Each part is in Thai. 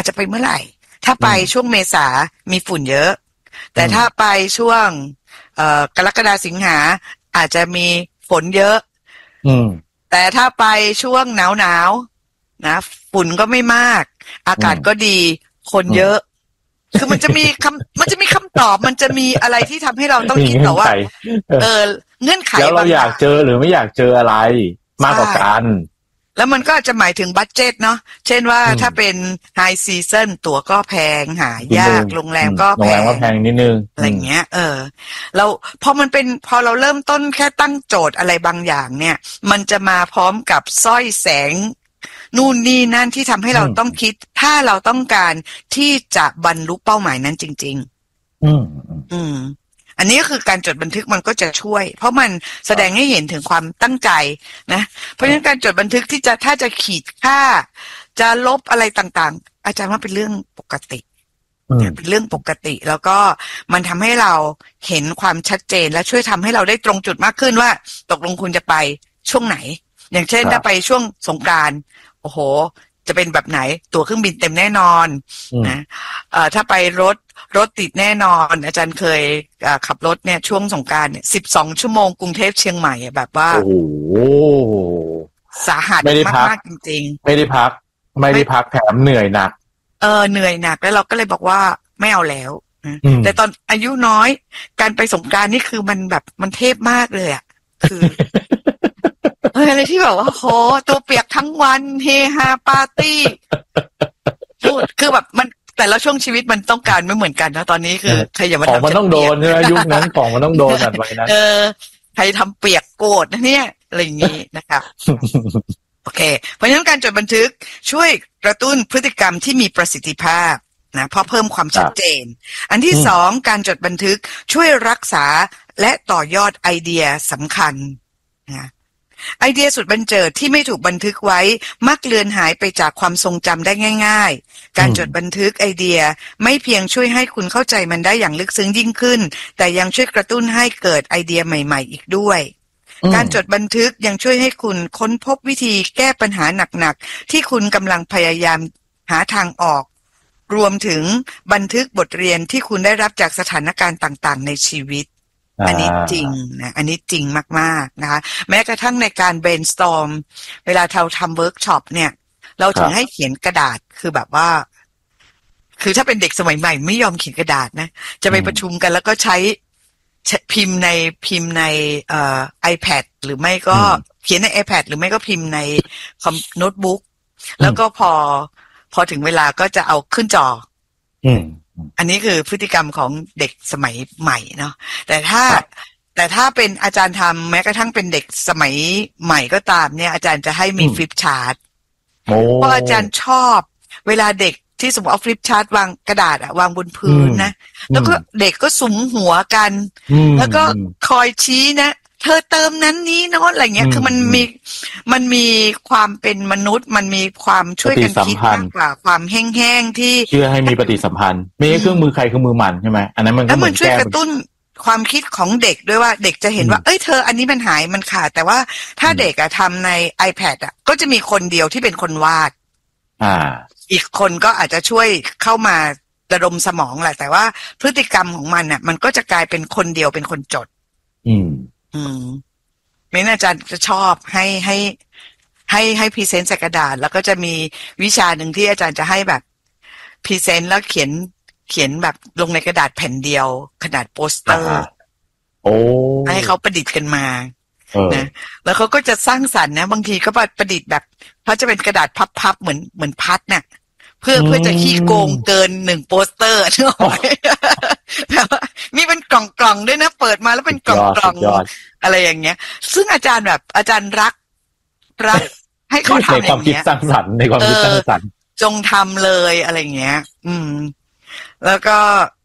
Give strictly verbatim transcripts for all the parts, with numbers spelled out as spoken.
จะไปเมื่อไหร่ถ้าไปช่วงเมษามีฝุ่นเยอะแต่ถ้าไปช่วงเอ่อกรกฎาสิงหาอาจจะมีฝนเยอะอืมแต่ถ้าไปช่วงหนาวหนาวนะฝุ่นก็ไม่มากอากาศก็ดีคนเยอะคือมันจะมีคำมันจะมีคำตอบมันจะมีอะไรที่ทำให้เราต้องคิดต่อว่าเออเงื่อนไขแล้วเราอยากเจอหรือไม่อยากเจออะไรมากกว่ากันแล้วมันก็จะหมายถึงบัดเจ็ตเนาะเช่นว่าถ้าเป็นไฮซีซั่นตั๋วก็แพงหายากโรงแรมก็แพงโรงแรมก็แพงนิดนึงอะไรเงี้ยเออเราพอมันเป็นพอเราเริ่มต้นแค่ตั้งโจทย์อะไรบางอย่างเนี่ยมันจะมาพร้อมกับสร้อยแสงนู่นนี่นั่นที่ทำให้เราต้องคิดถ้าเราต้องการที่จะบรรลุเป้าหมายนั้นจริงๆอืมอืมอันนี้ก็คือการจดบันทึกมันก็จะช่วยเพราะมันแสดงให้เห็นถึงความตั้งใจนะเพราะฉะนั้นการจดบันทึกที่จะถ้าจะขีดค่าจะลบอะไรต่างๆอาจารย์ว่าเป็นเรื่องปกติเป็นเรื่องปกติแล้วก็มันทำให้เราเห็นความชัดเจนและช่วยทำให้เราได้ตรงจุดมากขึ้นว่าตกลงคุณจะไปช่วงไหนอย่างเช่นถ้าไปช่วงสงกรานต์โอ้โหจะเป็นแบบไหนตั๋วเครื่องบินเต็มแน่นอนนะเอ่อถ้าไปรถรถติดแน่นอนอาจารย์เคยขับรถเนี่ยช่วงสงกรานต์เนี่ยสิบสองชั่วโมงกรุงเทพเชียงใหม่แบบว่าโอ้โหสาหัสมากๆจริงๆไม่ได้พักไม่ได้พักแถมเหนื่อยหนักเออเหนื่อยหนักแล้วเราก็เลยบอกว่าไม่เอาแล้วแต่ตอนอายุน้อยการไปสงกรานต์นี่คือมันแบบมันเทพมากเลยอ่ะคือเอออะไรที่แบบว่าโหตัวเปียกทั้งวันเฮฮาปาร์ตี้พูดคือแบบมันแต่ละช่วงชีวิตมันต้องการไม่เหมือนกันนะตอนนี้คือใครอย่ามาทำของมันต้องโดนใช่ไหมยุคนั้นของมันต้องโดนแบบไว้นะเออใครทำเปียกโกรธนะเนี่ยอะไรอย่างงี้นะคะโอเคเพราะฉะนั้นการจดบันทึกช่วยกระตุ้นพฤติกรรมที่มีประสิทธิภาพนะเพราะเพิ่มความชัดเจนอันที่สองการจดบันทึกช่วยรักษาและต่อยอดไอเดียสำคัญนะไอเดียสุดบันเจิดที่ไม่ถูกบันทึกไว้มักเลือนหายไปจากความทรงจำได้ง่ายๆการจดบันทึกไอเดียไม่เพียงช่วยให้คุณเข้าใจมันได้อย่างลึกซึ้งยิ่งขึ้นแต่ยังช่วยกระตุ้นให้เกิดไอเดียใหม่ๆอีกด้วยการจดบันทึกยังช่วยให้คุณค้นพบวิธีแก้ปัญหาหนักๆที่คุณกำลังพยายามหาทางออกรวมถึงบันทึกบทเรียนที่คุณได้รับจากสถานการณ์ต่างๆในชีวิตอันนี้จริงนะอันนี้จริงมากๆนะคะแม้กระทั่งในการ brainstorm เวลาเราทำเวิร์กช็อปเนี่ยเราถึงให้เขียนกระดาษคือแบบว่าคือถ้าเป็นเด็กสมัยใหม่ไม่ยอมเขียนกระดาษนะจะไปประชุมกันแล้วก็ใช้พิมพ์ในพิมพ์ในเอ่อ iPad หรือไม่ก็เขียนใน iPad หรือไม่ก็พิมพ์ในคอมโน้ตบุ๊กแล้วก็พอพอถึงเวลาก็จะเอาขึ้นจออันนี้คือพฤติกรรมของเด็กสมัยใหม่เนาะแต่ถ้าแต่ถ้าเป็นอาจารย์ทำแม้กระทั่งเป็นเด็กสมัยใหม่ก็ตามเนี่ยอาจารย์จะให้มีฟลิปชาร์ตเพราะอาจารย์ชอบเวลาเด็กที่สมมติเอาฟลิปชาร์ตวางกระดาษอะวางบนพื้นนะแล้วก็เด็กก็สุมหัวกันแล้วก็คอยชี้นะเธอเติมนั้นนี้เนาะอะไรเงี้ยคือมันมีมันมีความเป็นมนุษย์มันมีความช่วยกันคิดมากกว่าความแห้งๆที่เชื่อให้มีปฏิสัมพันธ์ไม่ใช่เครื่องมือใครเครื่องมือมันใช่ไหมอันนั้นมันก็แล้วมันช่วยกระตุ้นความคิดของเด็กด้วยว่าเด็กจะเห็นว่าเอ้ยเธออันนี้มันหายมันขาดแต่ว่าถ้าเด็กอะทำใน iPad อะก็จะมีคนเดียวที่เป็นคนวาดอ่าอีกคนก็อาจจะช่วยเข้ามาระดมสมองแหละแต่ว่าพฤติกรรมของมันอะมันก็จะกลายเป็นคนเดียวเป็นคนจดอืมอืมไม่น่าจะจะชอบให้ให้ให้ให้พรีเซนต์ใส่กระดาษแล้วก็จะมีวิชาหนึ่งที่อาจารย์จะให้แบบพรีเซนต์แล้วเขียนเขียนแบบลงในกระดาษแผ่นเดียวขนาดโปสเตอร์โอ้ให้เขาประดิษฐ์กันมานะแล้วเขาก็จะสร้างสรรค์นะบางทีก็ประดิษฐ์แบบเขาจะเป็นกระดาษพับๆเหมือนเหมือนพัดเนี่ยเพื่อเพื่อจะขี้โกงเกินหนึ่งโปสเตอร์ใช่ไหมแบบว่ามีเป็นกล่องๆด้วยนะเปิดมาแล้วเป็นกล่องๆอะไรอย่างเงี้ยซึ่งอาจารย์แบบอาจารย์รักรักให้เขาทำอย่างเงี้ยในความคิดสร้างสรรค์ในความคิดสร้างสรรค์จงทำเลยอะไรเงี้ยอืมแล้วก็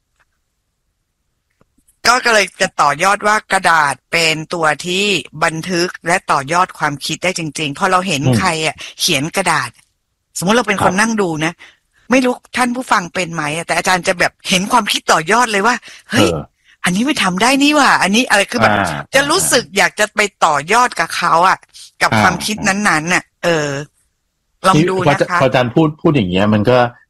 ก็เลยจะต่อยอดว่ากระดาษเป็นตัวที่บันทึกและต่อยอดความคิดได้จริงๆพอเราเห็นใครอ่ะเขียนกระดาษสมมติเราเป็นคนนั่งดูนะไม่รู้ท่านผู้ฟังเป็นไหมแต่อาจารย์จะแบบเห็นความคิดต่อยอดเลยว่าเฮ้ยอันนี้ไม่ทำได้นี่ว่ะอันนี้อะไรคือแบบจะรู้สึกอยากจะไปต่อยอดกับเขาอ่ะกับความคิดนั้นๆน่ะเออลองดูนะคะพออาจารย์พูดพูดอย่างเงี้ยมันก็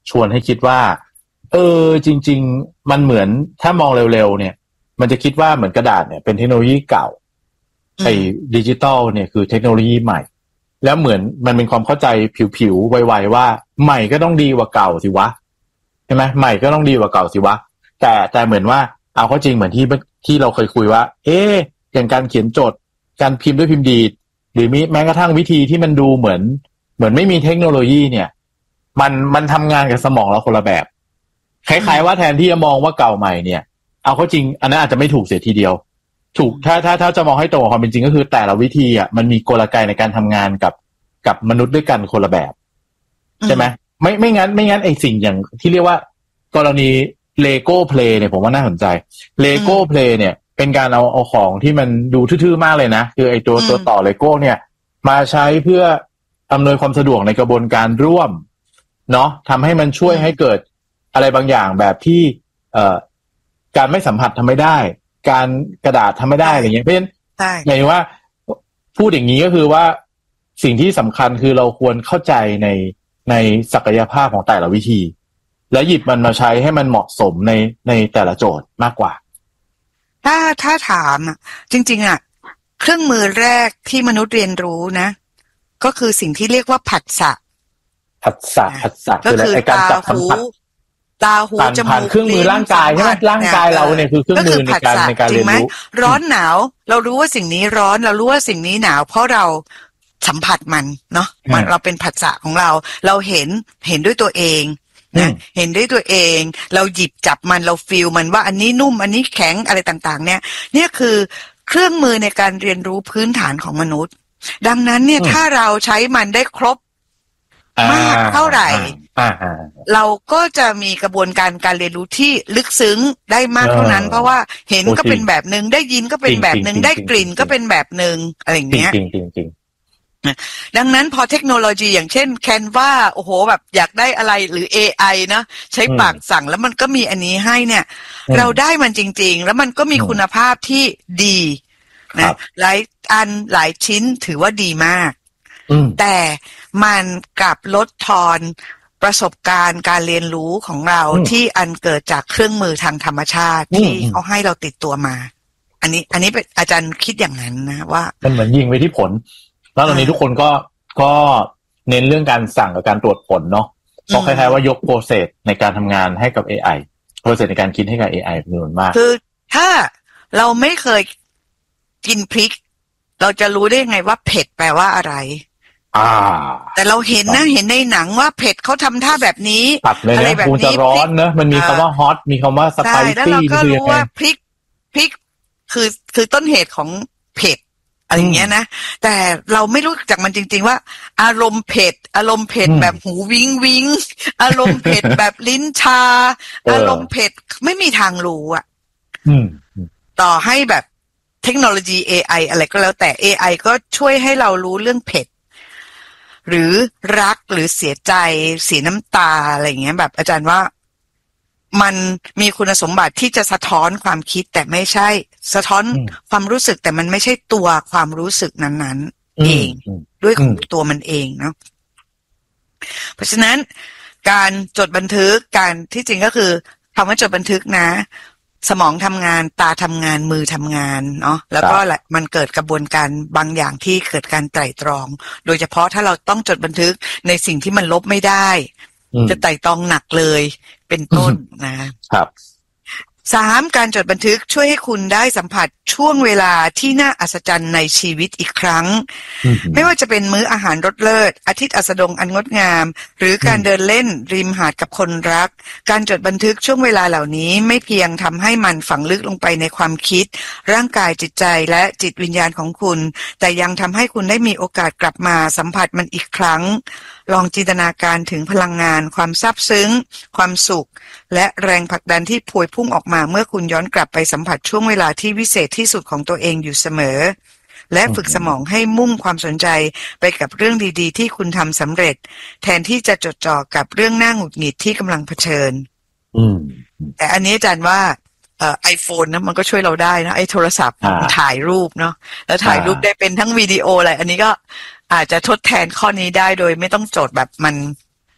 ชวนให้คิดว่าเออจริงๆมันเหมือนถ้ามองเร็วๆเนี่ยมันจะคิดว่าเหมือนกระดาษเนี่ยเป็นเทคโนโลยีเก่าไอ้ดิจิตอลเนี่ยคือเทคโนโลยีใหม่แล้วเหมือนมันเป็นความเข้าใจผิวๆไวๆว่าใหม่ก็ต้องดีกว่าเก่าสิวะใช่ไหมใหม่ก็ต้องดีกว่าเก่าสิวะแต่แต่เหมือนว่าเอาเข้าจริงเหมือนที่ที่เราเคยคุยว่าเอ๊ะอย่างการเขียนโจทย์การพิมพ์ด้วยพิมพ์ดีดหรือแม้กระทั่งวิธีที่มันดูเหมือนเหมือนไม่มีเทคโนโลยีเนี่ยมันมันทำงานกับสมองเราคนละแบบคล้ายๆว่าแทนที่จะมองว่าเก่าใหม่เนี่ยเอาเข้าจริงอันนั้นอาจจะไม่ถูกเสียทีเดียวถูกถ้าถ้าถ้าจะมองให้ตรงกับความเป็นจริงก็คือแต่ละวิธีอ่ะมันมีกลไกในการทำงานกับกับมนุษย์ด้วยกันคนละแบบใช่ไหมไม่ไม่งั้นไม่งั้นไอ้สิ่งอย่างที่เรียกว่ากรณีเลโก้เพลย์เนี่ยผมว่าน่าสนใจเลโก้เพลย์เนี่ยเป็นการเอาเอาของที่มันดูทื่อๆมากเลยนะคือไอ้ตัวตัวต่อเลโก้เนี่ยมาใช้เพื่ออำนวยความสะดวกในกระบวนการร่วมเนาะทำให้มันช่วยให้เกิดอะไรบางอย่างแบบที่เอ่อการไม่สัมผัสทำไม่ได้การกระดาษทำไม่ได้อะไรเงี้ยเพราะฉะนั้นหมายถึงว่าพูดอย่างนี้ก็คือว่าสิ่งที่สำคัญคือเราควรเข้าใจในในศักยภาพของแต่ละวิธีและหยิบมันมาใช้ให้มันเหมาะสมในในแต่ละโจทย์มากกว่าถ้าถ้าถามอ่ะจริงๆอ่ะเครื่องมือแรกที่มนุษย์เรียนรู้นะก็คือสิ่งที่เรียกว่าผัสสะผัสสะผัสสะคืออะไรการจับสัมผัสตาหูจมูกเครื่องมือร่างกายใช่ไหมร่างกายเราเนี่ยคือเครื่องมือในการในการเรียนรู้ร้อนหนาวเรารู้ว่าสิ่งนี้ร้อนเรารู้ว่าสิ่งนี้หนาวเพราะเราสัมผัสมันเนาะมันเราเป็นผัสสะของเราเราเห็นเห็นด้วยตัวเองนะเห็นด้วยตัวเองเราหยิบจับมันเราฟีลมันว่าอันนี้นุ่มอันนี้แข็งอะไรต่างๆเนี่ยเนี่ยคือเครื่องมือในการเรียนรู้พื้นฐานของมนุษย์ดังนั้นเนี่ยถ้าเราใช้มันได้ครบมากเท่าไหร่เราก็จะมีกระบวนการการเรียนรู้ที่ลึกซึ้งได้มากเท่านั้นเพราะว่าเห็นก็เป็นแบบนึงได้ยินก็เป็นแบบนึงได้กลิ่นก็เป็นแบบนึงอะไรอย่างเงี้ยดังนั้นพอเทคโนโลยีอย่างเช่น Canva โอ้โหแบบอยากได้อะไรหรือ เอ ไอ นะใช้ปากสั่งแล้วมันก็มีอันนี้ให้เนี่ยเราได้มันจริงๆแล้วมันก็มีคุณภาพที่ดีนะหลายอันหลายชิ้นถือว่าดีมากแต่มันกลับลดทอนประสบการณ์การเรียนรู้ของเราที่อันเกิดจากเครื่องมือทางธรรมชาติที่เขาให้เราติดตัวมาอันนี้อันนี้เป็นอาจารย์คิดอย่างนั้นนะว่ามันเหมือนยิงไปที่ผลแล้วตอนนี้ทุกคนก็ก็เน้นเรื่องการสั่งกับการตรวจผลเนาะเพราะคล้ายๆว่ายกโปรเซสในการทำงานให้กับ เอ ไอ โปรเซสในการคิดให้กับ เอ ไอ เป็นจำนวนมากคือถ้าเราไม่เคยกินพริกเราจะรู้ได้ไงว่าเผ็ดแปลว่าอะไรอ่าแต่เราเห็นนะเห็นในหนังว่าเผ็ดเขาทำท่าแบบนี้อะไรแบบนี้จะร้อนเนอะมันมีคำว่าฮอตมีคำว่าสไปซี่แล้วเราก็รู้ว่าพริกพริกคือคือต้นเหตุของเผ็ดอะไรอย่างเงี้ยนะแต่เราไม่รู้จักมันจริงๆว่าอารมณ์เผ็ดอารมณ์เผ็ดแบบหูวิงวิงอารมณ์เผ็ดแบบลิ้นชาอารมณ์เผ็ดไม่มีทางรู้อ่ะต่อให้แบบเทคโนโลยี เอ ไอ อะไรก็แล้วแต่ เอ ไอ ก็ช่วยให้เรารู้เรื่องเผ็ดหรือรักหรือเสียใจเสียน้ำตาอะไรอย่างเงี้ยแบบอาจารย์ว่ามันมีคุณสมบัติที่จะสะท้อนความคิดแต่ไม่ใช่สะท้อนความรู้สึกแต่มันไม่ใช่ตัวความรู้สึกนั้นๆเองด้วยของตัวมันเองเนาะเพราะฉะนั้นการจดบันทึกการที่จริงก็คือคำว่าจดบันทึกนะสมองทำงานตาทำงานมือทำงานเนาะแล้วก็มันเกิดกระบวนการบางอย่างที่เกิดการไตร่ตรองโดยเฉพาะถ้าเราต้องจดบันทึกในสิ่งที่มันลบไม่ได้จะไตร่ตรองหนักเลยเป็นต้นนะครับสามการจดบันทึกช่วยให้คุณได้สัมผัสช่วงเวลาที่น่าอัศจรรย์ในชีวิตอีกครั้งไม่ว่าจะเป็นมื้ออาหารรสเลิศอาทิตย์อัสดงอันงดงามหรือการเดินเล่นริมหาดกับคนรักการจดบันทึกช่วงเวลาเหล่านี้ไม่เพียงทำให้มันฝังลึกลงไปในความคิดร่างกายจิตใจและจิตวิญญาณของคุณแต่ยังทำให้คุณได้มีโอกาสกลับมาสัมผัสมันอีกครั้งลองจินตนาการถึงพลังงานความซาบซึ้งความสุขและแรงผลักดันที่พวยพุ่งออกมาเมื่อคุณย้อนกลับไปสัมผัสช่วงเวลาที่วิเศษที่สุดของตัวเองอยู่เสมอและฝึกสมองให้มุ่งความสนใจไปกับเรื่องดีๆที่คุณทำสำเร็จแทนที่จะจดจ่อกับเรื่องน่าหงุดหงิดที่กำลังเผชิญแต่อันนี้อาจารย์ว่าเอ่อ iPhone นะมันก็ช่วยเราได้นะไอ้โทรศัพท์ถ่ายรูปเนาะแล้วถ่ายรูปได้เป็นทั้งวิดีโออะไรอันนี้ก็อาจจะทดแทนข้อนี้ได้โดยไม่ต้องจดแบบมัน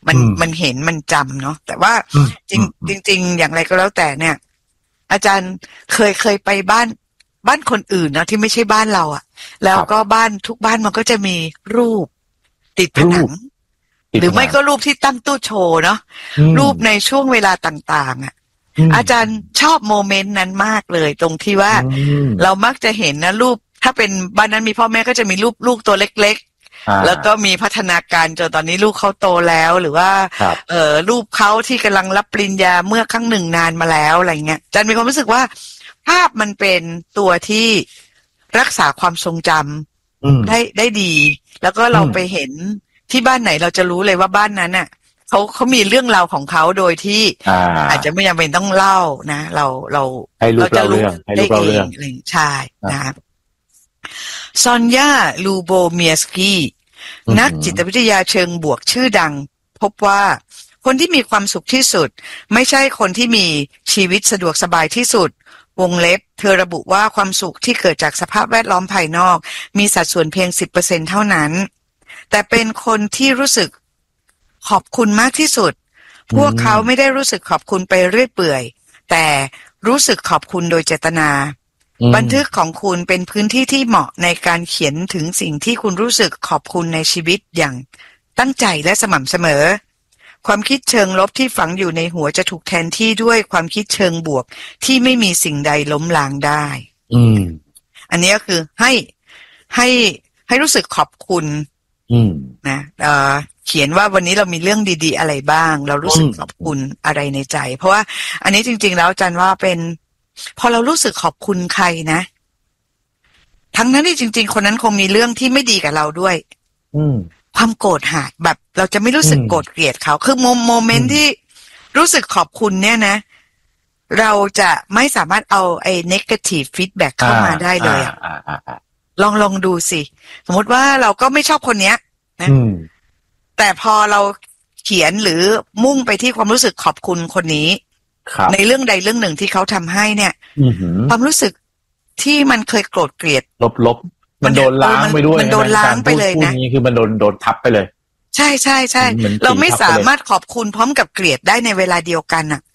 มันมันเห็นมันจำเนาะแต่ว่าจริงจริงๆอย่างไรก็แล้วแต่เนี่ยอาจารย์เคยเคยไปบ้านบ้านคนอื่นนะที่ไม่ใช่บ้านเราอ่ะแล้วก็บ้านทุกบ้านมันก็จะมีรูปติดผนังหรือไม่ก็รูปที่ตั้งตู้โชว์เนาะรูปในช่วงเวลาต่างๆอ่ะอาจารย์ชอบโมเมนต์นั้นมากเลยตรงที่ว่าเรามักจะเห็นนะรูปถ้าเป็นบ้านนั้นมีพ่อแม่ก็จะมีรูปลูกตัวเล็กๆแล้วก็มีพัฒนาการจนตอนนี้ลูกเขาโตแล้วหรือว่าเอ่อรูปเขาที่กำลังรับปริญญาเมื่อครั้งหนึ่งนานมาแล้วอะไรเงี้ยอาจารย์มีความรู้สึกว่าภาพมันเป็นตัวที่รักษาความทรงจำได้ได้ดีแล้วก็เราไปเห็นที่บ้านไหนเราจะรู้เลยว่าบ้านนั้นน่ะเขาเขามีเรื่องราวของเขาโดยที่ อา, อาจจะไม่จำเป็นต้องเล่านะเราเราเราจะรู้ได้เองอะไรใช่นะซอนยาลูโบเมียสกีนักจิตวิทยาเชิงบวกชื่อดังพบว่าคนที่มีความสุขที่สุดไม่ใช่คนที่มีชีวิตสะดวกสบายที่สุดวงเล็บเธอระบุว่าความสุขที่เกิดจากสภาพแวดล้อมภายนอกมีสัดส่วนเพียง สิบเปอร์เซ็นต์ เท่านั้นแต่เป็นคนที่รู้สึกขอบคุณมากที่สุดพวกเขาไม่ได้รู้สึกขอบคุณไปเรื่อยเปื่อยแต่รู้สึกขอบคุณโดยเจตนาบันทึกของคุณเป็นพื้นที่ที่เหมาะในการเขียนถึงสิ่งที่คุณรู้สึกขอบคุณในชีวิตอย่างตั้งใจและสม่ำเสมอความคิดเชิงลบที่ฝังอยู่ในหัวจะถูกแทนที่ด้วยความคิดเชิงบวกที่ไม่มีสิ่งใดล้มล้างได้อืมอันนี้ก็คือให้ให้ให้รู้สึกขอบคุณอืมนะเอ่อเขียนว่าวันนี้เรามีเรื่องดีๆอะไรบ้างเรารู้สึกขอบคุณอะไรในใจเพราะว่าอันนี้จริงๆแล้วอาจารย์ว่าเป็นพอเรารู้สึกขอบคุณใครนะทั้งนั้นที่จริงๆคนนั้นคงมีเรื่องที่ไม่ดีกับเราด้วยอืมความโกรธหายแบบเราจะไม่รู้สึกโกรธเกลียดเขาคือโมโมเมนต์ที่รู้สึกขอบคุณเนี่ยนะเราจะไม่สามารถเอาไอ้ negative feedback เข้ามาได้เลยอ่ะลองลองดูสิสมมติว่าเราก็ไม่ชอบคนเนี้ยนะแต่พอเราเขียนหรือมุ่งไปที่ความรู้สึกขอบคุณคนนี้ในเรื่องใดเรื่องหนึ่งที่เขาทำให้เนี่ยความรู้สึกที่มันเคยโกรธเกลียดลบๆมันโดนล้างไปด้วยมันโดนล้างไปเลยนะนี่คือมันโดนโดนทับไปเลยใช่ใช่ใช่เราไม่สามารถขอบคุณพร้อมกับเกลียดได้ในเวลาเดียวกันอ่ะ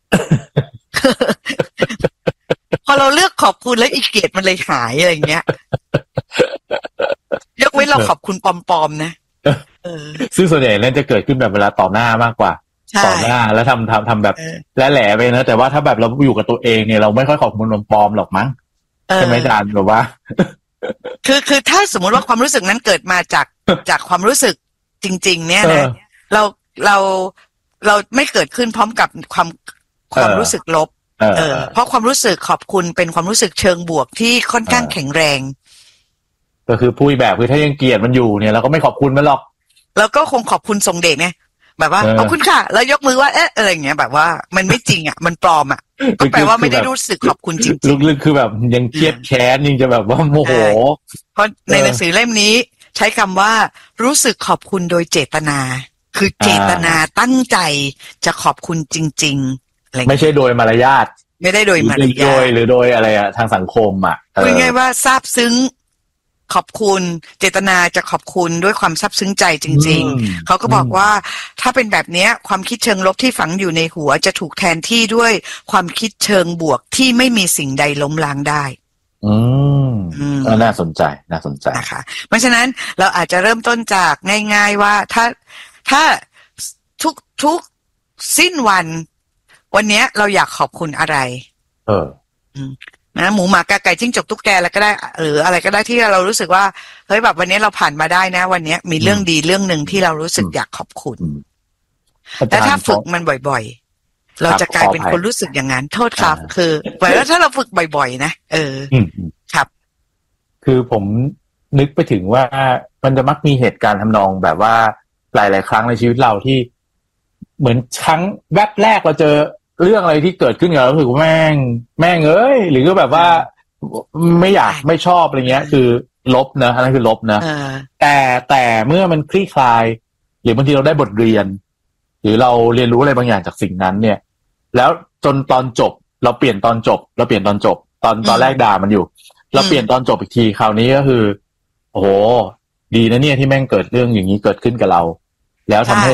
พอเราเลือกขอบคุณแล้วอีกเกลียดมันเลยหายอะไรเงี้ยยกเว้นเราขอบคุณปลอมๆนะซึ่งส่วนใหญ่นั่นจะเกิดขึ้นแบบเวลาต่อหน้ามากกว่าต่อหน้าแล้วทำทำทำแบบแหล่ๆไปนะแต่ว่าถ้าแบบเราอยู่กับตัวเองเนี่ยเราไม่ค่อยขอบคุณปลอมๆหรอกมั้งใช่ไหมอาจารย์แบบว่าคือคือถ้าสมมติว่าความรู้สึกนั้นเกิดมาจากจากความรู้สึกจริงๆเนี่ยนะเราเราเราไม่เกิดขึ้นพร้อมกับความความรู้สึกลบเออเพราะความรู้สึกขอบคุณเป็นความรู้สึกเชิงบวกที่ค่อนข้างแข็งแรงก็คือพูดแบบคือถ้ายังเกลียดมันอยู่เนี่ยเราก็ไม่ขอบคุณมันหรอกแล้วก็คงขอบคุณส่งเด็กไงแบบว่าขอบคุณค่ะแล้วยกมือว่าเอ๊ะอะไรอย่างเงี้ยแบบว่ามันไม่จริงอ่ะมันปลอมอ่ะก็แปลว่าไม่ได้รู้สึกขอบคุณจริงๆลึกๆคือแบบยังเครียดแค้นยังจะแบบว่าโมโหเพราะในหนังสือเล่มนี้ใช้คำว่ารู้สึกขอบคุณโดยเจตนาคือเจตนาตั้งใจจะขอบคุณจริงๆอะไรไม่ใช่โดยมารยาทไม่ได้โดยมารยาทหรือโดยอะไรอะทางสังคมอะพูดง่ายๆว่าซาบซึ้งขอบคุณเจตนาจะขอบคุณด้วยความซาบซึ้งใจจริงๆเขาก็บอกว่าถ้าเป็นแบบนี้ความคิดเชิงลบที่ฝังอยู่ในหัวจะถูกแทนที่ด้วยความคิดเชิงบวกที่ไม่มีสิ่งใดล้มล้างได้อืมน่าสนใจน่าสนใจนะคะเพราะฉะนั้นเราอาจจะเริ่มต้นจากง่ายๆว่าถ้าถ้าทุกทุกสิ้นวันวันนี้เราอยากขอบคุณอะไรเออนะหมูหมากาไก่จิ้งจกตุ๊กแกอะไรก็ได้หรืออะไรก็ได้ที่เรารู้สึกว่าเฮ้ยแบบวันนี้เราผ่านมาได้นะวันนี้มีเรื่องดีเรื่องหนึ่งที่เรารู้สึกอยากขอบคุณแต่ถ้าฝึกมันบ่อยๆเราจะกลายเป็นคนรู้สึกอย่างนั้นโทษครับคือหมายว่าถ้าเราฝึกบ่อยๆนะเออครับคือผมนึกไปถึงว่ามันจะมักมีเหตุการณ์ทำนองแบบว่าหลายๆครั้งในชีวิตเราที่เหมือนครั้งแวบแรกเราเจอเรื่องอะไรที่เกิดขึ้นกับเรารู้สึกว่าแม่งแม่งเอ้ยหรือก็แบบว่าไม่อยากไม่ชอบอะไรเงี้ยคือลบนะอันนั้นคือลบนะแต่แต่เมื่อมันคลี่คลายหรือบางทีเราได้บทเรียนหรือเราเรียนรู้อะไรบางอย่างจากสิ่งนั้นเนี่ยแล้วจนตอนจบเราเปลี่ยนตอนจบเราเปลี่ยนตอนจบตอนตอนแรกด่ามันอยู่เราเปลี่ยนตอนจบอีกทีคราวนี้ก็คือโอ้โหดีนะเนี่ยที่แม่งเกิดเรื่องอย่างนี้เกิดขึ้นกับเราแล้วทำให้เรา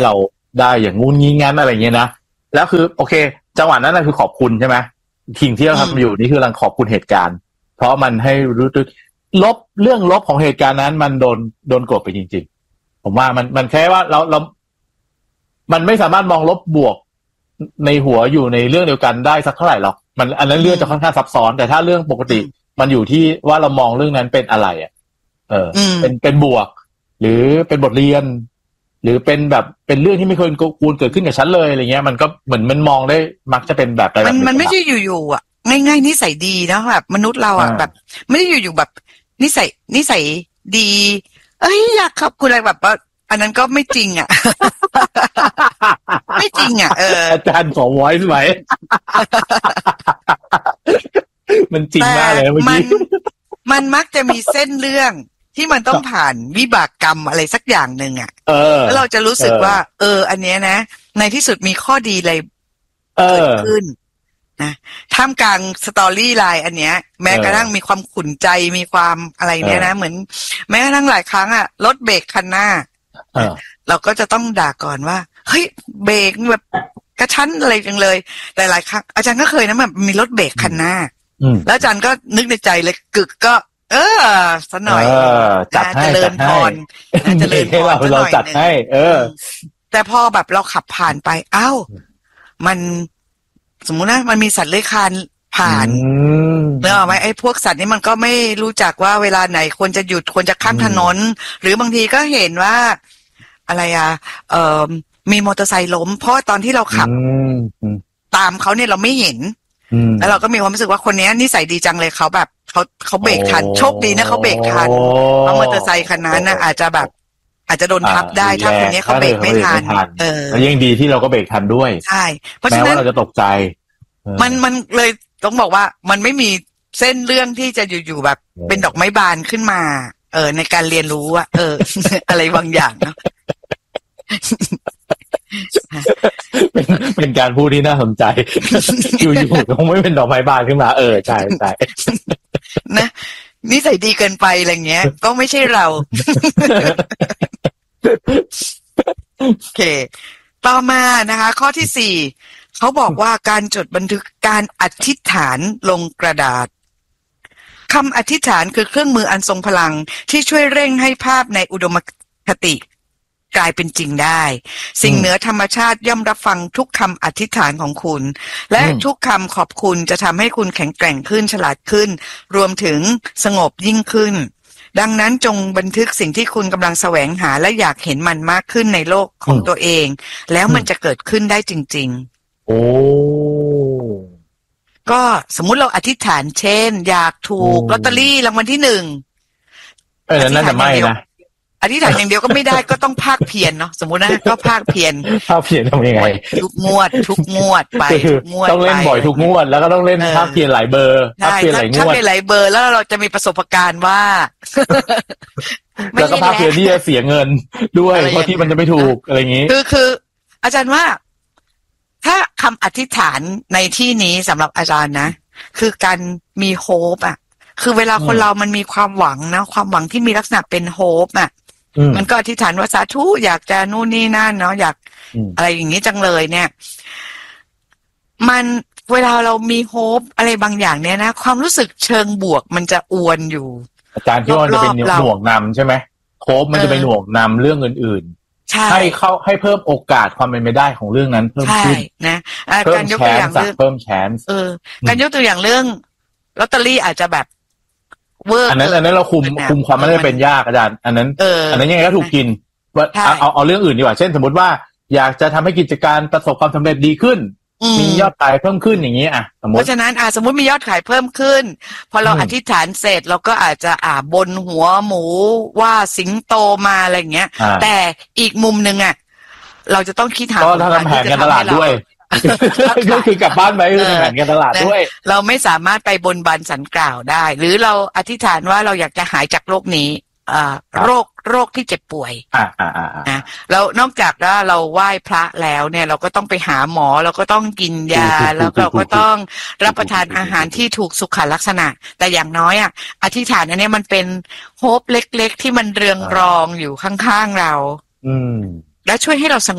ได้อย่างงู้นงี้งั้นอะไรเงี้ยนะแล้วคือโอเคจังหวะนั้นน่ะคือขอบคุณใช่ไหมสิ่งที่เราทำอยู่นี่คือกำลังขอบคุณเหตุการณ์เพราะมันให้รู้สึกลบเรื่องลบของเหตุการณ์นั้นมันโดนโดนกลบไปจริงๆผมว่ามันมันแค่ว่าเราเรามันไม่สามารถมองลบบวกในหัวอยู่ในเรื่องเดียวกันได้สักเท่าไหร่หรอกมันอันนั้นเรื่องจะค่อนข้างซับซ้อนแต่ถ้าเรื่องปกติมันอยู่ที่ว่าเรามองเรื่องนั้นเป็นอะไรอ่ะเออเป็นเป็นบวกหรือเป็นบทเรียนหรือเป็นแบบเป็นเรื่องที่ไม่เคยควรเกิดขึ้นกับฉันเลยอะไรเงี้ยมันก็เหมือนมันมองได้มักจะเป็นแบบอะไรแบบมันมันไม่ใช่อยู่ๆอ่ะง่ายๆนิสัยดีนะแบบมนุษย์เราอ่ะแบบไม่ได้อยู่ๆแบบนิสัยนิสัยดีเอ้ยอยากขอบคุณอะไรแบบว่าอันนั้นก็ไม่จริงอ่ะ ไม่จริงอ่ะเอออาจารย์ขอ voice ไหม มันจริงมากเลยเมื่อกี้มันมักจะมีเส้นเรื่องที่มันต้องผ่านวิบากกรรมอะไรสักอย่างหนึ่งอ่ะแล้วเราจะรู้สึกว่าเอออันเนี้ยนะในที่สุดมีข้อดีอะไรเกิดขึ้นนะท่ามกลางสตอรี่ไลน์อันเนี้ยแม้กระทั่งมีความขุ่นใจมีความอะไรเนี้ยนะเหมือนแม้กระทั่งหลายครั้งอ่ะรถเบรกคันหน้าเราก็จะต้องด่าก่อนว่าเฮ้ยเบรกแบบกระชั้นอะไรจังเลยหลายๆครั้งอาจารย์ก็เคยนะแบบมีรถเบรกคันหน้าแล้วอาจารย์ก็นึกในใจเลยกึกก็เออซะหน่อยจัดให้เจริญพรเจริญพรเราจัดให้เออแต่พอแบบเราขับผ่านไปอ้าวมันสมมุตินะมันมีสัตว์เลื้อยคลานผ่านเนอะไหมไอ้พวกสัตว์นี้มันก็ไม่รู้จักว่าเวลาไหนควรจะหยุดควรจะข้ามถนนหรือบางทีก็เห็นว่าอะไรอ่ะเอ่อมีมอเตอร์ไซค์ล้มเพราะตอนที่เราขับตามเขาเนี่ยเราไม่เห็นแล้วเราก็มีความรู้สึกว่าคนนี้นิสัยดีจังเลยเขาแบบเขาเขาเบรกทันโชคดีนะเขาเบรกทันเพราะมอเตอร์ไซค์คันนั้นนะอาจจะแบบอาจจะโดนทับได้ถ้าคนนี้เขาเบรกไม่ทันเออแล้วยังดีที่เราก็เบรกทันด้วยใช่เพราะฉะนั้นเราจะตกใจมันมันเลยต้องบอกว่ามันไม่มีเส้นเรื่องที่จะอยู่ๆแบบเป็นดอกไม้บานขึ้นมาเออในการเรียนรู้อะเออ อะไรบางอย่างเนาะเป็นเป็นการพูดที่น่าสนใจ อยู่ๆคงไม่เป็นดอกไม้บานขึ้นมาเออใช่ใช่นะนิสัยดีเกินไปอะไรเงี้ยก็ไม่ใช่เรา โอเคต่อมานะคะข้อที่สี่เขาบอกว่าการจดบันทึกการอธิษฐานลงกระดาษคำอธิษฐานคือเครื่องมืออันทรงพลังที่ช่วยเร่งให้ภาพในอุดมคติกลายเป็นจริงได้สิ่งเหนือธรรมชาติย่อมรับฟังทุกคำอธิษฐานของคุณและทุกคำขอบคุณจะทำให้คุณแข็งแกร่งขึ้นฉลาดขึ้นรวมถึงสงบยิ่งขึ้นดังนั้นจงบันทึกสิ่งที่คุณกำลังแสวงหาและอยากเห็นมันมากขึ้นในโลกของตัวเองแล้วมันจะเกิดขึ้นได้จริงๆโอ้ก็สมมุติเราอธิษฐานเช่นอยากถูกลอตเตอรี่รางวัลที่หนึ่งเออนั่นจะไม่นะอธิษฐานอย่างเดียวก็ไม่ได้ก็ต้องภาคเพียรเนาะสมมุตินะก็ภาคเพียรภาคเพียรทำยังไงทุกงวดทุกงวดไปทุกงวดต้องเล่นบ่อยทุกงวดแล้วก็ต้องเล่นภาคเพียรหลายเบอร์ภาคเพียรหลายงวดภาคเพียรหลายเบอร์แล้วเราจะมีประสบการณ์ว่าแล้วก็ภาคเพียรที่จะเสียเงินด้วยเพราะที่มันจะไม่ถูกอะไรอย่างนี้คือคืออาจารย์ว่าถ้าคำอธิษฐานในที่นี้สำหรับอาจารย์นะคือการมีโฮปอ่ะคือเวลาคนเรามันมีความหวังนะความหวังที่มีลักษณะเป็นโฮปอ่ะมันก็อธิษฐานว่าสาธุอยากจะนู่นนี่นั่นเนาะอยากอะไรอย่างนี้จังเลยเนี่ยมันเวลาเรามีโฮปอะไรบางอย่างเนี่ยนะความรู้สึกเชิงบวกมันจะอวนอยู่อาจารย์ที่ว่าจะเป็นหน่วงนำใช่ไหมโฮปมันจะเป็นหน่วงนำเรื่องอื่นๆให้เข้าให้เพิ่มโอกาสความเป็นไปได้ของเรื่องนั้นเพิ่มขึ้นนะการยกตัวอย่างเรื่องเพิ่มแชนส์เออการยกตัวอย่างเรื่องลอตเตอรี่อาจจะแบบอันนั้นอันนั้นเราคุมคุมความไม่ได้เป็นยากอาจารย์อันนั้นอันนั้นยังไงก็ถูกกินว่าเอาเอาเรื่องอื่นดีกว่าเช่นสมมติว่าอยากจะทำให้กิจการประสบความสำเร็จดีขึ้นมียอดขายเพิ่มขึ้นอย่างนี้อ่ะสมมติเพราะฉะนั้นอ่ะสมมติมียอดขายเพิ่มขึ้นพอเราอธิษฐานเสร็จเราก็อาจจะอ่าบนหัวหมูว่าสิงโตมาอะไรอย่างเงี้ยแต่อีกมุมนึงอ่ะเราจะต้องคิดหาก็ทำแผนการตลาดด้วยก็คือกลับบ้านไปคือแผนการตลาดด้วยเราไม่สามารถไปบนบานสันกล่าวได้หรือเราอธิษฐานว่าเราอยากจะหายจากโรคนี้อ่าโรคโรคที่เจ็บป่วยอ่าอ่าอ่านะแล้วนอกจากว่าเราไหว้พระแล้วเนี่ยเราก็ต้องไปหาหมอเราก็ต้องกินยาแล้วเราก็ต้องรับประทานอาหารที่ถูกสุขลักษณะแต่อย่างน้อยอ่ะอธิษฐานอันนี้มันเป็นโฮปเล็กๆที่มันเรืองรองอยู่ข้างๆเราอืมและช่วยให้เราสงบ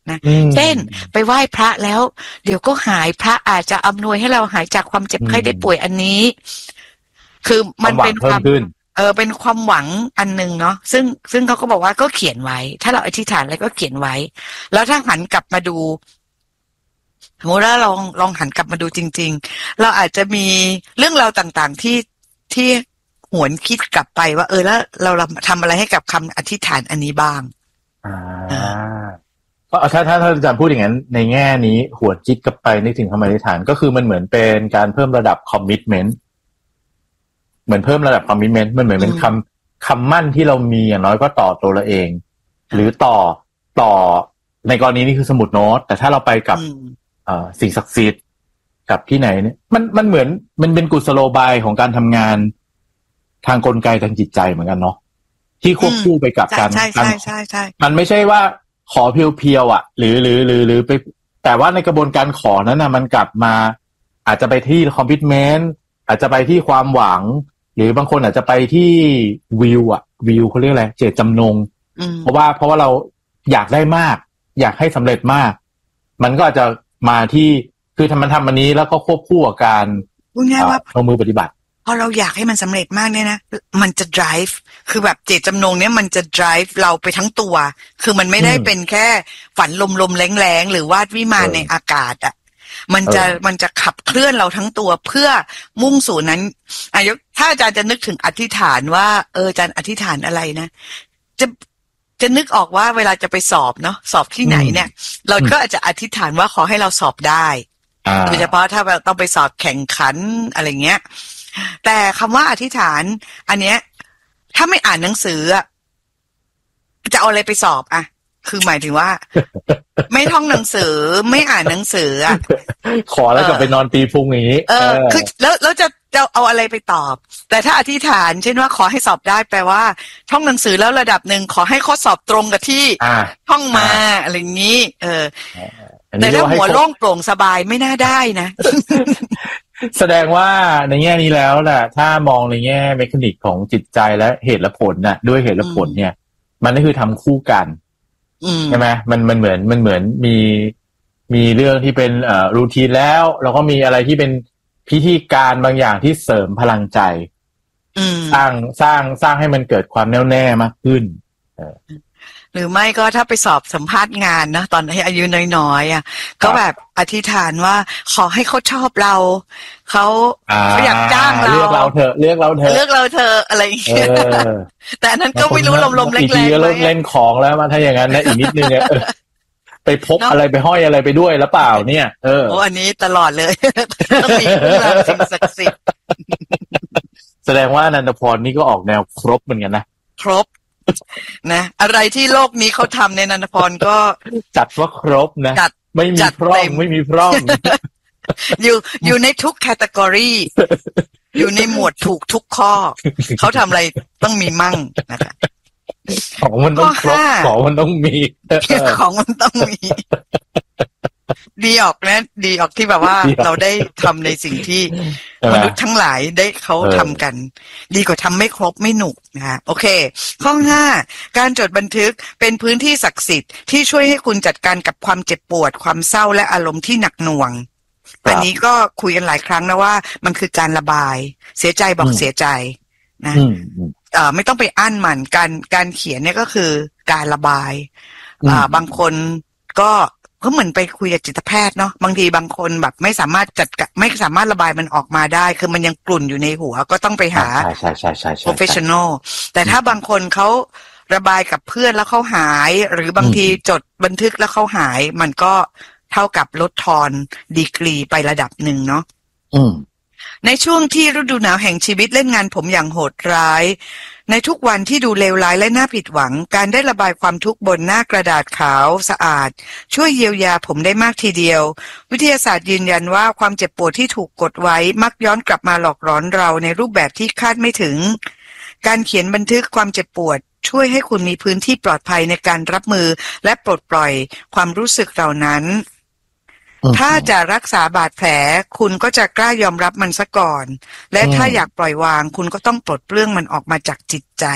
นะเช่นไปไหว้พระแล้วเดี๋ยวก็หายพระอาจจะอำนวยให้เราหายจากความเจ็บไข้ได้ป่วยอันนี้คือมันเป็นความเออเป็นความหวังอันนึงเนาะซึ่งซึ่งเขาก็บอกว่าก็เขียนไว้ถ้าเราอธิษฐานอะไรก็เขียนไว้แล้วถ้าหันกลับมาดูสมมติว่าลองลองหันกลับมาดูจริงๆเราอาจจะมีเรื่องราวต่างๆที่ที่หวนคิดกลับไปว่าเออแล้วเราทำอะไรให้กับคำอธิษฐานอันนี้บ้างอ่าก็ถ้าถ้าถ้าอาจารย์พูดอย่างนั้นในแง่นี้หวนคิดกลับไปนึกถึงคำอธิษฐานก็คือมันเหมือนเป็นการเพิ่มระดับคอมมิตเมนต์เหมือนเพิ่มระดับคอมมิตเมนต์มันเหมือนเป็นคำคำมั่นที่เรามีอย่างน้อยก็ต่อตัวเราเองหรือต่อต่อในกรณีนี้คือสมุดโน้ตแต่ถ้าเราไปกับเอ่อสิ่งศักดิ์สิทธิ์กับที่ไหนเนี่ยมันมันเหมือนมันเป็นกุศโลบายของการทำงานทางกลไกทางจิตใจเหมือนกันเนาะที่ควบคู่ไปกับการใช่ใช่ใช่ใช่มันไม่ใช่ว่าขอเพียวๆอ่ะหรือหรือหรือหรือไปแต่ว่าในกระบวนการขอนั้นนะมันกลับมาอาจจะไปที่คอมมิตเมนต์อาจจะไปที่ความหวังหรือบางคนอาจจะไปที่วิวอ่ะวิวเขาเรียกอะไรเจตจำนงเพราะว่าเพราะว่าเราอยากได้มากอยากให้สำเร็จมากมันก็อาจจะมาที่คือทำมันทำอันนี้แล้วก็ควบคู่กับการพูดง่ายว่าลงมือปฏิบัติพอเราอยากให้มันสำเร็จมากเนี่ยนะมันจะ drive คือแบบเจตจำนงเนี่ยมันจะ drive เราไปทั้งตัวคือมันไม่ได้เป็นแค่ฝันลมๆแรงๆหรือวาดวิมานในอากาศอ่ะมันจะมันจะขับเคลื่อนเราทั้งตัวเพื่อมุ่งสู่นั้นอายกถ้าอาจารย์จะนึกถึงอธิษฐานว่าเอออาจารย์อธิษฐานอะไรนะจะจะนึกออกว่าเวลาจะไปสอบเนาะสอบที่ไหนเนี่ยเราก็อาจจะอธิษฐานว่าขอให้เราสอบได้โดยเฉพาะถ้าเราต้องไปสอบแข่งขันอะไรเงี้ยแต่คำว่าอธิษฐานอันเนี้ยถ้าไม่อ่านหนังสืออ่ะจะเอาอะไรไปสอบอ่ะคือหมายถึงว่าไม่ท่องหนังสือไม่อ่านหนังสืออ่ะขอแล้วกลับไปนอนตีพุงอย่างนี้เออคือแล้วแล้วจะจะเอาอะไรไปตอบแต่ถ้าอธิษฐานเช่นว่าขอให้สอบได้แปลว่าท่องหนังสือแล้วระดับหนึ่งขอให้ข้อสอบตรงกับที่ท่องมาอะไรอย่างนี้เออแต่ถ้าหัวโล่งโปร่งสบายไม่น่าได้นะแสดงว่าในแง่นี้แล้วแหละถ้ามองในแง่เมคานิกของจิตใจและเหตุและผลน่ะด้วยเหตุและผลเนี่ยมันก็คือทำคู่กันใช่ไหมมันมันเหมือนมันเหมือนมีมีเรื่องที่เป็นเอ่อรูทีนแล้วเราก็มีอะไรที่เป็นพิธีการบางอย่างที่เสริมพลังใจสร้างสร้างสร้างให้มันเกิดความแน่วแน่มากขึ้นหรือไม่ก็ถ้าไปสอบสัมภาษณ์งานนะตอนอายุน้อยๆอ่ะก็แบบอธิษฐานว่าขอให้เขาชอบเราเขาเขาอยากจ้างเราเลือกเราเถอะเลือกเราเถอะเลือกเราเถอะอะไรอย่างเงี้ยแต่อันนั้นก็ไม่รู้ลมๆแรงๆอีกทีก็เริ่มเล่นของแล้วมาถ้าอย่างนั้นนะอีกนิดนึงเนี่ยไปพกอะไรไปห้อยอะไรไปด้วยหรือเปล่าเนี่ยเออโอ้อันนี้ตลอดเลยต้องมีเครื่องรางสิ่งศักดิ์สิทธิ์แสดงว่านันทพรนี่ก็ออกแนวครบเหมือนกันนะครบนะอะไรที่โลกนี้เขาทำในนันทพรก็จัดว่าครบนะไม่มีพร่องไม่มีพร่องอยู่อยู่ในทุกแคตตากรีอยู่ในหมวดถูกทุกข้อเขาทำอะไรต้องมีมั่งนะคะของมันต้องครบของมันต้องมีของมันต้องมีดีออกนะดีออกที่แบบว่าเราได้ทำในสิ่งที่มนุษย์ทั้งหลายได้เขาทำกันดีกว่าทำไม่ครบไม่หนุกนะคะโอเคข้อห้าการจดบันทึกเป็นพื้นที่ศักดิ์สิทธิ์ที่ช่วยให้คุณจัดการกับความเจ็บปวดความเศร้าและอารมณ์ที่หนักหน่วงอันนี้ก็คุยกันหลายครั้งนะว่ามันคือการระบายเสียใจบอกเสียใจนะเอ่อไม่ต้องไปอั้นมันการการเขียนเนี่ยก็คือการระบายอ่าบางคนก็ก็เหมือนไปคุยกับจิตแพทย์เนาะบางทีบางคนแบบไม่สามารถจัดไม่สามารถระบายมันออกมาได้คือมันยังกลุ่นอยู่ในหัวก็ต้องไปหา professional แต่ถ้าบางคนเขาระบายกับเพื่อนแล้วเขาหายหรือบางทีจดบันทึกแล้วเขาหายมันก็เท่ากับลดทอนดีกรีไประดับหนึ่งเนาะในช่วงที่ฤดูหนาวแห่งชีวิตเล่นงานผมอย่างโหดร้ายในทุกวันที่ดูเลวร้ายและน่าผิดหวังการได้ระบายความทุกข์บนหน้ากระดาษขาวสะอาดช่วยเยียวยาผมได้มากทีเดียววิทยาศาสตร์ยืนยันว่าความเจ็บปวดที่ถูกกดไว้มักย้อนกลับมาหลอกหลอนเราในรูปแบบที่คาดไม่ถึงการเขียนบันทึกความเจ็บปวดช่วยให้คุณมีพื้นที่ปลอดภัยในการรับมือและปลดปล่อยความรู้สึกเหล่านั้นถ้าจะรักษาบาดแผลคุณก็จะกล้ายอมรับมันซะก่อนและถ้าอยากปล่อยวางคุณก็ต้องปลดเปลื้องมันออกมาจากจิตใจ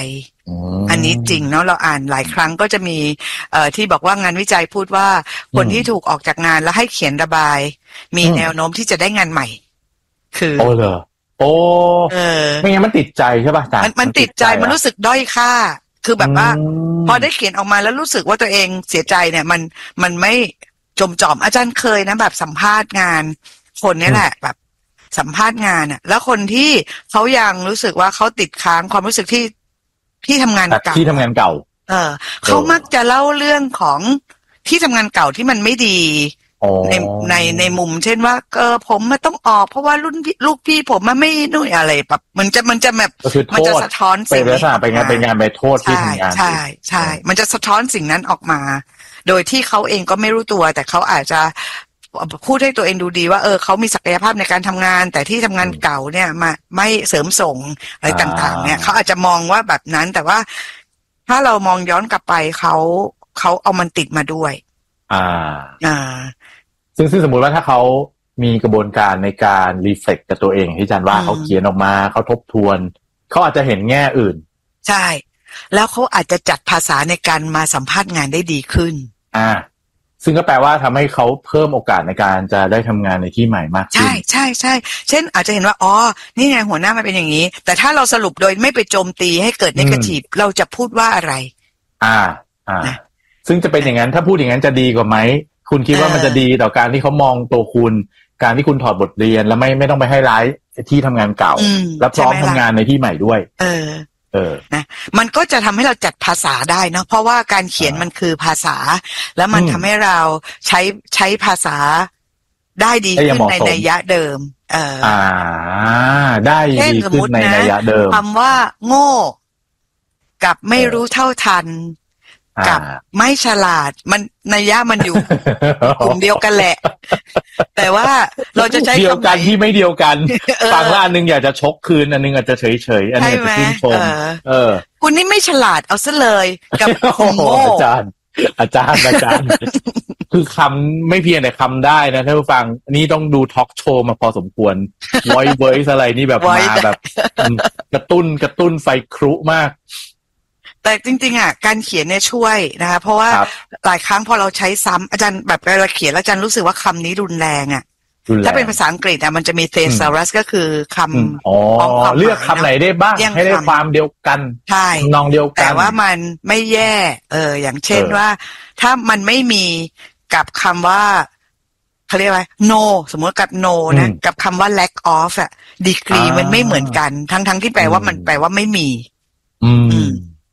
อันนี้จริงเนาะเราอ่านหลายครั้งก็จะมีเอ่อที่บอกว่างานวิจัยพูดว่าคนที่ถูกออกจากงานแล้วให้เขียนระบายมีแนวโน้มที่จะได้งานใหม่คือโอ้เหรอโอ้เออไม่งั้นมันติดใจใช่ป่ะจ๊ะมันมันติดใจมันรู้สึกด้อยค่าคือแบบว่าพอได้เขียนออกมาแล้วรู้สึกว่าตัวเองเสียใจเนี่ยมันมันไม่จมจอมอาจารย์เคยนะแบบสัมภาษณ์งานคนนี่แหละแบบสัมภาษณ์งานอ่ะแล้วคนที่เขายังรู้สึกว่าเขาติดค้างความรู้สึกที่ที่ทำงานเก่าที่ทำงานเก่าเออเขามักจะเล่าเรื่องของที่ทำงานเก่าที่มันไม่ดีในในในมุมเช่นว่าเออผมมันต้องออกเพราะว่ารุ่นลูกพี่ผมมันไม่นู่นอะไรแบบมันจะมันจะแบบมันจะสะท้อนสิ่งนี้ไปงานไปงานไปโทษที่ทำงานใช่ใช่มันจะสะท้อนสิ่งนั้นออกมาโดยที่เขาเองก็ไม่รู้ตัวแต่เขาอาจจะพูดให้ตัวเองดูดีว่าเออเขามีศักยภาพในการทำงานแต่ที่ทำงานเก่าเนี่ยมาไม่เสริมส่งอะไรต่างๆเนี่ยเขาอาจจะมองว่าแบบนั้นแต่ว่าถ้าเรามองย้อนกลับไปเขาเขาเอามันติดมาด้วยอ่าอ่าซึ่งซึ่งสมมุติว่าถ้าเขามีกระบวนการในการรีเฟล็กกับตัวเองที่อาจารย์ว่าเขาเขียนออกมาเขาทบทวนเขาอาจจะเห็นแง่อื่นใช่แล้วเขาอาจจะจัดภาษาในการมาสัมภาษณ์งานได้ดีขึ้นอ่าซึ่งก็แปลว่าทำให้เขาเพิ่มโอกาสในการจะได้ทำงานในที่ใหม่มากขึ้นใช่ใช่ใช่เช่นอาจจะเห็นว่าอ๋อนี่ไงหัวหน้ามันเป็นอย่างนี้แต่ถ้าเราสรุปโดยไม่ไปโจมตีให้เกิดเนกาทีฟเราจะพูดว่าอะไรอ่าอ่าซึ่งจะเป็นอย่างนั้นถ้าพูดอย่างนั้นจะดีกว่าไหมคุณคิดว่ามันจะดีต่อการที่เขามองตัวคุณการที่คุณถอดบทเรียนแล้วไม่ไม่ต้องไปให้ร้ายที่ทำงานเก่าแล้วพร้อมทำงานในที่ใหม่ด้วยเออเออนะมันก็จะทำให้เราจัดภาษาได้เนาะเพราะว่าการเขียนมันคือภาษาแล้วมันทำให้เราใช้ใช้ภาษาได้ดีขึ้นในนัยยะเดิมเอออ่าได้ดีขึ้นในนัยยะเดิมคำว่าโง่กับไม่รู้เท่าทันกับไม่ฉลาดมันนัยยะมันอยู่กลุ่มเดียวกันแหละแต่ว่าเราจะใช้เดียวกันที่ไม่เดียวกันฟังแล้วอันนึงอยากจะชกคืนอันนึงอาจจะเฉยเฉยอันนึงจะชื่นชมเออคุณนี่ไม่ฉลาดเอาซะเลยกับโง่อาจารย์อาจารย์อาจารย์คือคำไม่เพียงแต่คำได้นะท่านผู้ฟังนี่ต้องดูทอล์กโชว์มาพอสมควรไวเวิร์สอะไรนี่แบบมาแบบกระตุ้นกระตุ้นไฟครุมากแต่จริงๆอ่ะการเขียนเนี่ยช่วยนะคะเพราะว่าหลายครั้งพอเราใช้ซ้ำอาจารย์แบบเวลาเขียนแล้วอาจารย์รู้สึกว่าคำนี้รุนแรงอ่ะถ้าเป็นภาษาอังกฤษอ่ะมันจะมี thesaurus ก็คือคำอ๋อเลือกคำไหนได้บ้างให้ได้ความเดียวกันใช่นองเดียวกันแต่ว่ามันไม่แย่เอออย่างเช่นว่าถ้ามันไม่มีกับคำว่าเขาเรียกว่า no สมมติกับ no นะกับคำว่า lack of อ่ะ degree มันไม่เหมือนกันทั้งๆที่แปลว่ามันแปลว่าไม่มีอืม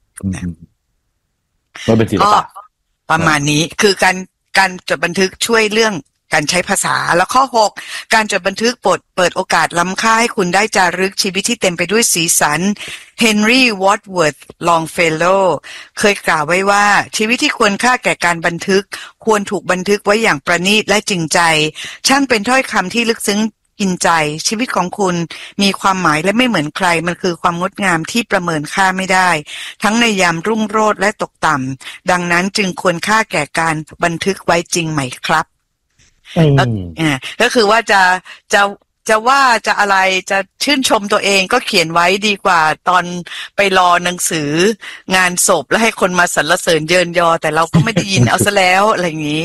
ก็เป็นศิลปะประมาณนี้คือการการจดบันทึกช่วยเรื่องการใช้ภาษาแล้วข้อหกการจดบันทึกเปิดเปิดโอกาสล้ำค่าให้คุณได้จารึกชีวิตที่เต็มไปด้วยสีสันเฮนรี่วอตเวิร์ธลองเฟลโลเคยกล่าวไว้ว่าชีวิตที่ควรค่าแก่การบันทึกควรถูกบันทึกไว้อย่างประณีตและจริงใจช่างเป็นถ้อยคำที่ลึกซึ้งกินใจชีวิตของคุณมีความหมายและไม่เหมือนใครมันคือความงดงามที่ประเมินค่าไม่ได้ทั้งในยามรุ่งโรจน์และตกต่ำดังนั้นจึงควรค่าแก่การบันทึกไว้จริงไหมครับก็คือว่าจะจะจะว่าจะอะไรจะชื่นชมตัวเองก็เขียนไว้ดีกว่าตอนไปรอหนังสืองานศพแล้วให้คนมาสรรเสริญเยินยอแต่เราก็ไม่ได้ยินเอาซะแล้วอะไรอย่างนี้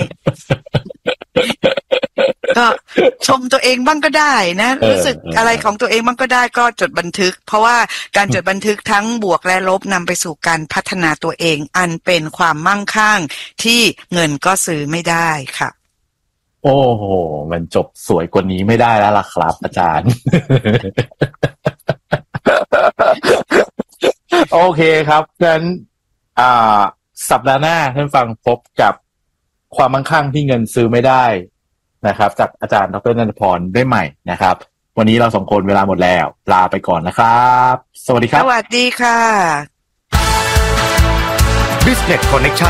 ก็ชมตัวเองบ้างก็ได้นะรู้สึกอะไรของตัวเองบ้างก็ได้ก็จดบันทึกเพราะว่าการจดบันทึกทั้งบวกและลบนำไปสู่การพัฒนาตัวเองอันเป็นความมั่งคั่งที่เงินก็ซื้อไม่ได้ค่ะโอ้โหมันจบสวยกว่านี้ไม่ได้แล้วล่ะครับอาจารย์ โอเคครับงั้นอ่าสัปดาห์หน้าท่านฟังพบกับความมั่งคั่งที่เงินซื้อไม่ได้นะครับจากอาจารย์ดร.ณัฐพรได้ใหม่นะครับวันนี้เราสองคนเวลาหมดแล้วลาไปก่อนนะครับสวัสดีครับสวัสดีค่ะ Business Connection